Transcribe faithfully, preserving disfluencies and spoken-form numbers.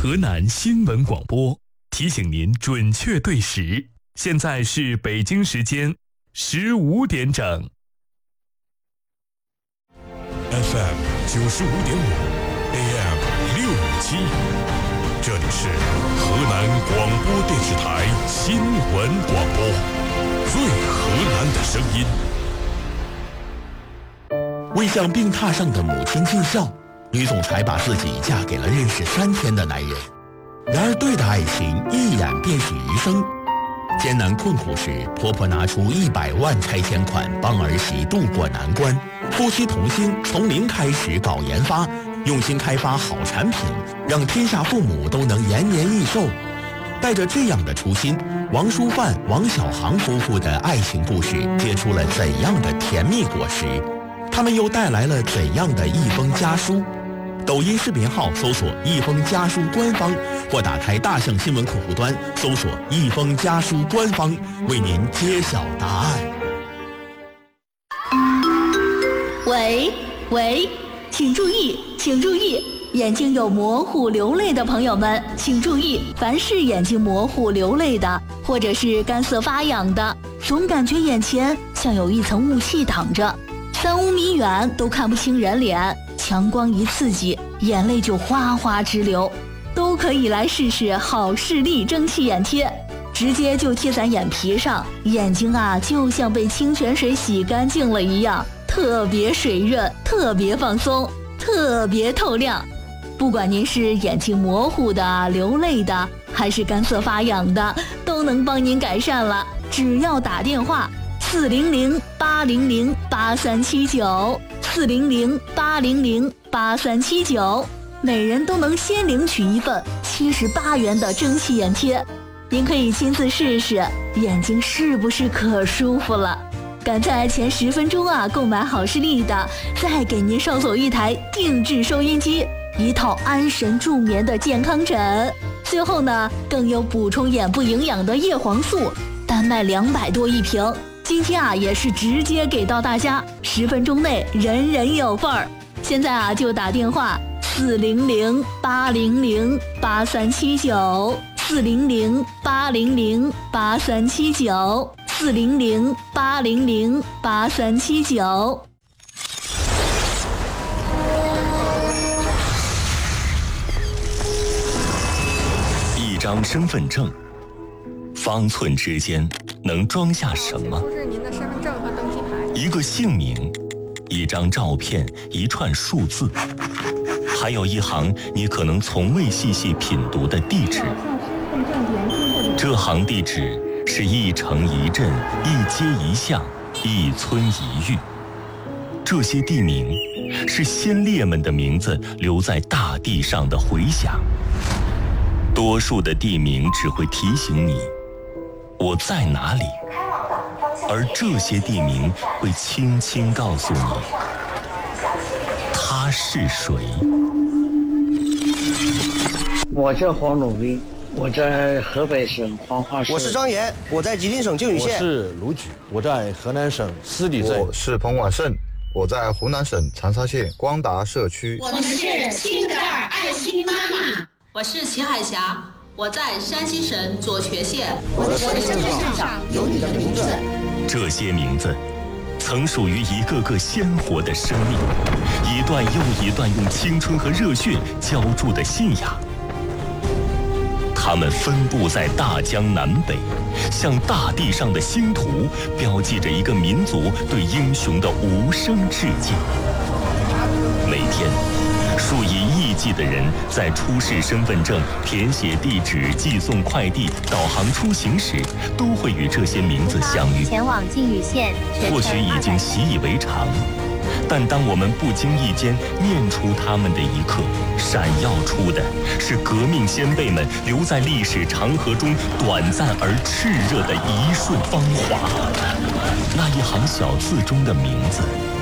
河南新闻广播提醒您准确对时，现在是北京时间十五点整。 F M 九十五点五 ，A M 六五七，这里是河南广播电视台新闻广播，最河南的声音。 为向病榻上的母亲尽孝，女总裁把自己嫁给了认识三天的男人。然而，对的爱情一眼便是余生。艰难困苦时，婆婆拿出一百万拆迁款帮儿媳渡过难关。夫妻同心，从零开始搞研发，用心开发好产品，让天下父母都能延年益寿。带着这样的初心，王淑范、王小航夫妇的爱情故事结出了怎样的甜蜜果实？他们又带来了怎样的一封家书？抖音视频号搜索一封家书官方，或打开大象新闻客户端搜索一封家书官方，为您揭晓答案。 喂喂，请注意，请注意，眼睛有模糊流泪的朋友们，请注意，凡是眼睛模糊流泪的，或者是干涩发痒的，总感觉眼前像有一层雾气挡着，三五米远都看不清人脸，强光一刺激，眼泪就哗哗直流，都可以来试试好视力蒸汽眼贴，直接就贴在眼皮上，眼睛啊就像被清泉水洗干净了一样，特别水润，特别放松，特别透亮。不管您是眼睛模糊的、流泪的，还是干涩发痒的，都能帮您改善了。只要打电话四零零八零零八三七九。四零零八零零八三七九，每人都能先领取一份七十八元的蒸汽眼贴，您可以亲自试试，眼睛是不是可舒服了？赶在前十分钟啊购买好视力的，再给您捎走一台定制收音机，一套安神助眠的健康枕，最后呢更有补充眼部营养的叶黄素，单卖两百多一瓶。今天啊也是直接给到大家，十分钟内人人有份儿。现在啊就打电话四零零八零零八三七九，四零零八零零八三七九，四零零八零零八三七九。 一张身份证，方寸之间能装下什么？ 出示您的身份证和登记牌。 一个姓名，一张照片，一串数字，还有一行你可能从未细细品读的地址。这行地址是一城一镇，一街一巷，一村一域。这些地名是先烈们的名字留在大地上的回响。多数的地名只会提醒你我在哪里，而这些地名会轻轻告诉你他是谁。 我叫黄鲁斌，我在河北省黄花市。 我是张岩，我在吉林省靖宇县。 我是卢举，我在河南省司礼镇。 我是彭广胜，我在湖南省长沙县光达社区。 我是新格尔爱心妈妈。 我是齐海霞，我在山西省左权县。 我的身份上有你的名字。 这些名字曾属于一个个鲜活的生命，一段又一段用青春和热血浇筑的信仰。它们分布在大江南北，向大地上的星图标记着一个民族对英雄的无声致敬。每天数以亿计的人在出示身份证、填写地址、寄送快递、导航出行时，都会与这些名字相遇。 前往靖宇县， 或许已经习以为常，但当我们不经意间念出他们的一刻，闪耀出的是革命先辈们留在历史长河中短暂而炽热的一瞬芳华。那一行小字中的名字，